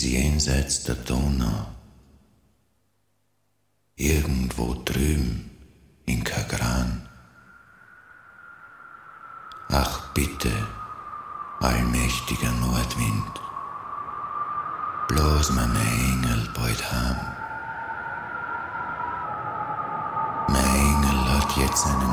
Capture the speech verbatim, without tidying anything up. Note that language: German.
bis jenseits der Donau. Irgendwo drüben in Kagran. Ach bitte, allmächtiger Nordwind, bloß meine Engel bald heim. Mein Engel hat jetzt einen